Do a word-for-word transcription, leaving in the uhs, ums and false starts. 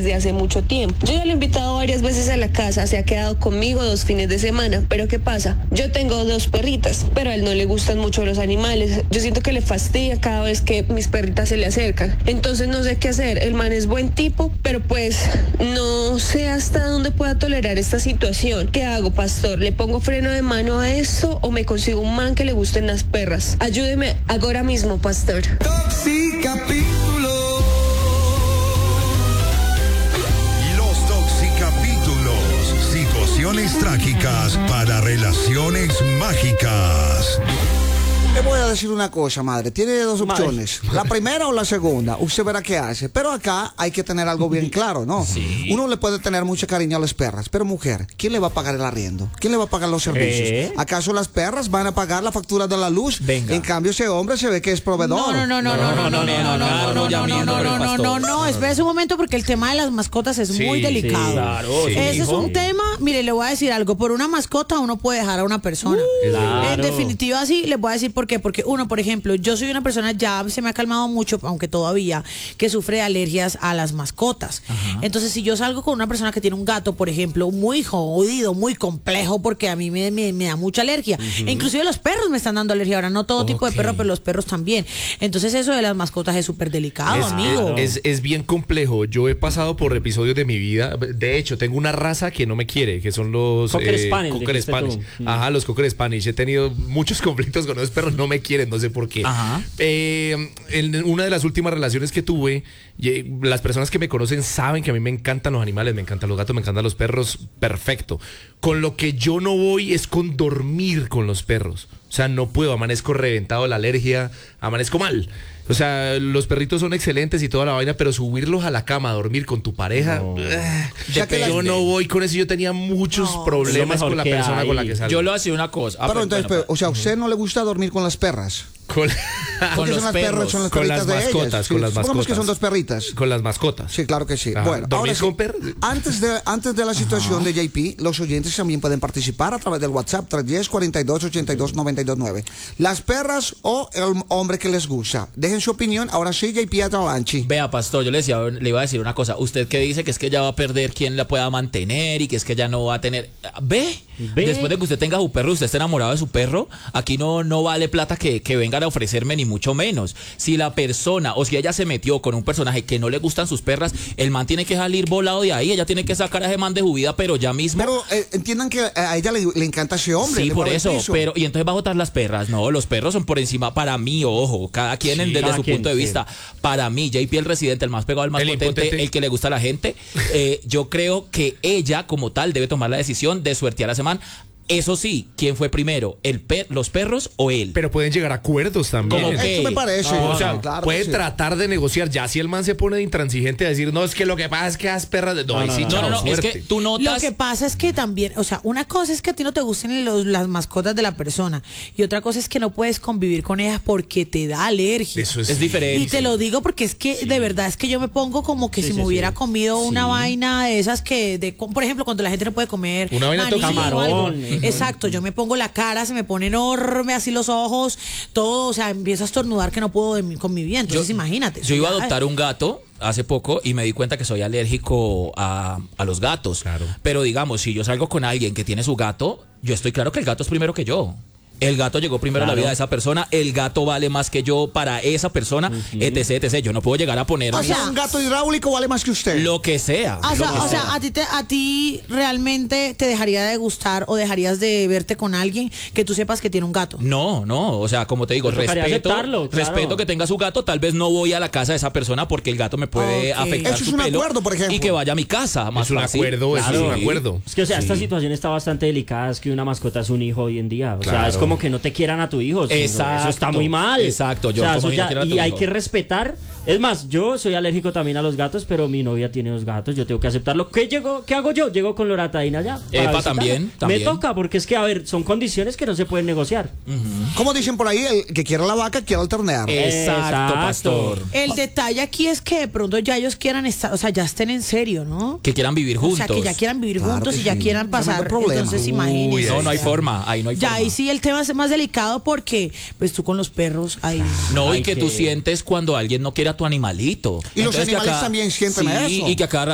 desde hace mucho tiempo. Yo ya lo he invitado varias veces a la casa, se ha quedado conmigo dos fines de semana, pero ¿qué pasa? Yo tengo dos perritas, pero a él no le gustan mucho los animales. Yo siento que le fastidia cada vez que mis perritas se le acercan. Entonces no sé qué hacer. El man es buen tipo, pero pues no sé hasta dónde pueda tolerar esta situación. ¿Qué hago, pastor? ¿Le pongo freno de mano a esto o me consigo un man que le gusten las perras? Ayúdeme ahora mismo, pastor. Toxicapítulos. Los toxicapítulos. Situaciones trágicas para relaciones mágicas. Le voy a decir una cosa, madre. Tiene dos opciones. Madre. La primera o la segunda. Usted verá qué hace. Pero acá hay que tener algo bien claro, ¿no? Sí. Uno le puede tener mucho cariño a las perras. Pero mujer, ¿quién le va a pagar el arriendo? ¿Quién le va a pagar los servicios? ¿Eh? ¿Acaso las perras van a pagar la factura de la luz? Venga. En cambio, ese hombre se ve que es proveedor. No, no, no, no, no, no, no, no, no, no, no, no, no, no, no. Espérese un momento porque el tema de las mascotas es muy delicado. Claro. Ese es un tema, mire, le voy a decir algo. Por una mascota uno puede dejar a una persona. En definitiva, sí, le voy a decir por qué. Porque uno, por ejemplo, yo soy una persona, ya se me ha calmado mucho, aunque todavía, que sufre de alergias a las mascotas. Ajá. Entonces, si yo salgo con una persona que tiene un gato, por ejemplo, muy jodido, muy complejo, porque a mí me, me, me da mucha alergia. Uh-huh. E inclusive los perros me están dando alergia ahora, no todo okay. tipo de perros, pero los perros también. Entonces, eso de las mascotas es súper delicado, es, amigo. Es, es bien complejo. Yo he pasado por episodios de mi vida. De hecho, tengo una raza que no me quiere, que son los Cocker eh, Spaniel. Cocker Spanish. Ajá, los Cocker Spanish. He tenido muchos conflictos con esos perros, no me quieren, no sé por qué. Eh, en una de las últimas relaciones que tuve, las personas que me conocen saben que a mí me encantan los animales, me encantan los gatos, me encantan los perros, perfecto. Con lo que yo no voy es con dormir con los perros. O sea, no puedo, amanezco reventado de la alergia, amanezco mal. O sea, los perritos son excelentes y toda la vaina, pero subirlos a la cama a dormir con tu pareja, no. eh, yo la... no voy con eso. Yo tenía muchos no, problemas con la persona hay. con la que salgo. Yo lo hacía una cosa. Ah, pero, pero entonces, bueno, pero, o sea, ¿a usted no le gusta dormir con las perras? Con, con los las perros, perros, son las con las mascotas, sí, con las mascotas. que son dos perritas. Con las mascotas. Sí, claro que sí. Ajá. Bueno, ahora sí, con perros? antes de antes de la situación Ajá. de J P, los oyentes también pueden participar a través del WhatsApp tres uno cero, cuarenta y dos, ochenta y dos, noventa y dos nueve. Las perras o el hombre que les gusta. Dejen su opinión. Ahora sí, J P Atalanchi. Vea, pastor, yo le decía, le iba a decir una cosa. Usted que dice que es que ella va a perder quien la pueda mantener y que es que ella no va a tener. Ve, Ve. Después de que usted tenga su perro, usted esté enamorado de su perro, aquí no, no vale plata que, que vengan a ofrecerme ni mucho menos. Si la persona o si ella se metió con un personaje que no le gustan sus perras, el man tiene que salir volado de ahí, ella tiene que sacar a ese man de su vida, pero ya mismo. Pero eh, entiendan que a ella le, le encanta ese hombre. Sí, por eso, pero y entonces va a votar las perras. No, los perros son por encima, para mí, ojo, cada quien sí, desde cada su quien, punto de sí. vista. Para mí, J P el residente, el más pegado, el más el potente, impotente. El que le gusta a la gente, eh, yo creo que ella como tal debe tomar la decisión de suertear a ese man. Eso sí, ¿quién fue primero? ¿El per ¿Los perros o él? Pero pueden llegar a acuerdos también. ¿Cómo que? Eso me parece. No, o sea, no, claro puede sí. tratar de negociar. Ya si el man se pone de intransigente a decir, no, es que lo que pasa es que las perras... De... No, no, no, sí, no, chao, no, no, es que tú notas... Lo que pasa es que también, o sea, una cosa es que a ti no te gusten los, las mascotas de la persona y otra cosa es que no puedes convivir con ellas porque te da alergia. Eso es, es diferente. Y te lo digo porque es que sí. de verdad es que yo me pongo como que sí, si sí, me hubiera sí. comido sí. una vaina de esas que, de, por ejemplo, cuando la gente no puede comer una vaina de camarón. Exacto, yo me pongo la cara, se me pone enorme, así los ojos, todo, o sea, empiezo a estornudar que no puedo de mi, con mi vida, entonces yo, imagínate. Yo iba a adoptar un gato hace poco y me di cuenta que soy alérgico a, a los gatos. Claro. Pero digamos, si yo salgo con alguien que tiene su gato, yo estoy claro que el gato es primero que yo. El gato llegó primero claro. a la vida de esa persona, el gato vale más que yo para esa persona, uh-huh. etc, etc. Yo no puedo llegar a poner... O sea, un gato hidráulico vale más que usted. Lo que sea. O sea, que o sea a, ti te, a ti realmente te dejaría de gustar o dejarías de verte con alguien que tú sepas que tiene un gato. No, no, o sea, como te digo, pues respeto, claro. respeto que tenga su gato, tal vez no voy a la casa de esa persona porque el gato me puede okay. afectar Eso su es un pelo acuerdo, por ejemplo. Y que vaya a mi casa, más es un fácil. acuerdo, claro. Eso es un acuerdo. Es que, o sea, sí. esta situación está bastante delicada, es que una mascota es un hijo hoy en día, o claro. sea, es como que no te quieran a tu hijo. Exacto. Eso está muy mal. Exacto. Yo o sea, como ya, no y hay que respetar. Es más, yo soy alérgico también a los gatos, pero mi novia tiene dos gatos. Yo tengo que aceptarlo. ¿Qué, llego, ¿qué hago yo? Llego con Loratadina ya. Epa, también, también. Me toca, porque es que, a ver, son condiciones que no se pueden negociar. Uh-huh. Como dicen por ahí, el que quiera la vaca, quiera el ternero. Exacto, Exacto, pastor. El detalle aquí es que de pronto ya ellos quieran estar, o sea, ya estén en serio, ¿no? Que quieran vivir juntos. O sea, que ya quieran vivir claro juntos y sí. ya quieran pasar. Entonces, imagínense. No, no hay forma. Ahí no hay ya forma. ahí sí el tema es más delicado porque, pues tú con los perros ahí. No, hay y que, que tú sientes cuando alguien no quiere a tu animalito. Y entonces los animales acá, también sienten sí, eso. Y que a cada